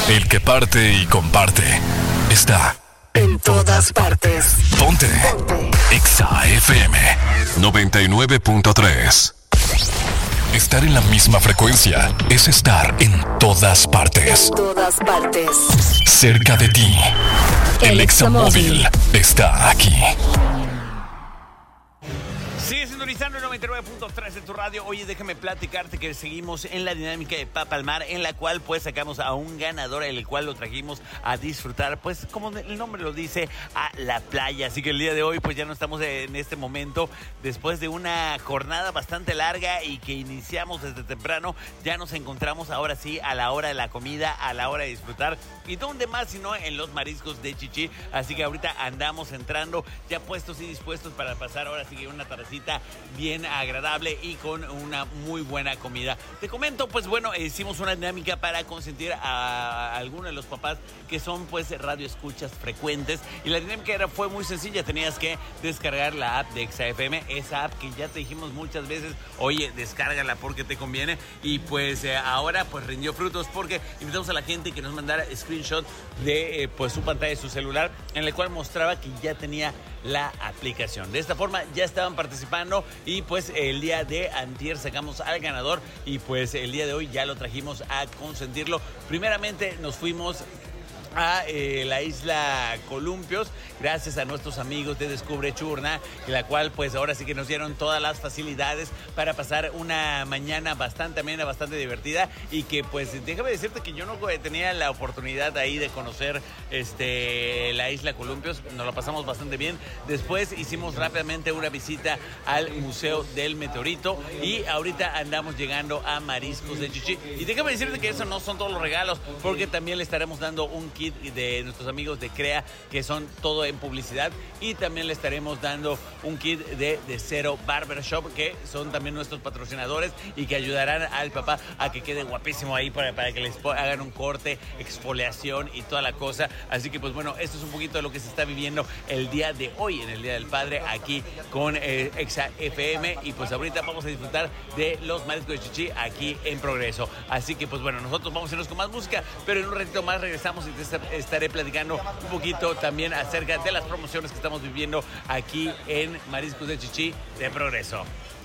El que parte y comparte está en todas partes. Ponte. Exa FM 99.3. Estar en la misma frecuencia es estar en todas partes. En todas partes. Cerca de ti. El Exa Móvil está aquí. Sigue sintonizando el 99.3 en tu radio. Oye, déjame platicarte que seguimos en la dinámica de Papa al Mar, en la cual pues sacamos a un ganador, el cual lo trajimos a disfrutar, pues como el nombre lo dice, a la playa. Así que el día de hoy pues ya no estamos en este momento, después de una jornada bastante larga y que iniciamos desde temprano, ya nos encontramos ahora sí a la hora de la comida, a la hora de disfrutar. ¿Y dónde más sino en los mariscos de Chichi? Así que ahorita andamos entrando ya puestos y dispuestos para pasar ahora sí que una tardecita bien agradable y con una muy buena comida. Te comento, pues bueno, hicimos una dinámica para consentir a algunos de los papás que son pues radioescuchas frecuentes, y la dinámica fue muy sencilla. Tenías que descargar la app de Exa FM, esa app que ya te dijimos muchas veces, oye, descárgala porque te conviene, y pues ahora pues rindió frutos, porque invitamos a la gente que nos mandara screenshot de pues su pantalla de su celular, en el cual mostraba que ya tenía la aplicación. De esta forma ya estaban participando, y pues el día de antier sacamos al ganador, y pues el día de hoy ya lo trajimos a consentirlo. Primeramente nos fuimos a la isla Columpios, gracias a nuestros amigos de Descubre Churna, la cual pues ahora sí que nos dieron todas las facilidades para pasar una mañana bastante amena, bastante divertida, y que pues déjame decirte que yo no tenía la oportunidad ahí de conocer la isla Columpios. Nos la pasamos bastante bien. Después hicimos rápidamente una visita al Museo del Meteorito, y ahorita andamos llegando a Mariscos de Chichi. Y déjame decirte que eso no son todos los regalos, porque también le estaremos dando un kit de nuestros amigos de CREA, que son todo en publicidad, y también le estaremos dando un kit de Cero Barbershop, que son también nuestros patrocinadores y que ayudarán al papá a que quede guapísimo ahí para que les hagan un corte, exfoliación y toda la cosa. Así que pues bueno, esto es un poquito de lo que se está viviendo el día de hoy, en el Día del Padre, aquí con Exa FM, y pues ahorita vamos a disfrutar de los mariscos de Chichi aquí en Progreso. Así que pues bueno, nosotros vamos a irnos con más música, pero en un ratito más regresamos y te estaré platicando un poquito también acerca de las promociones que estamos viviendo aquí en Mariscos de Chichi de Progreso.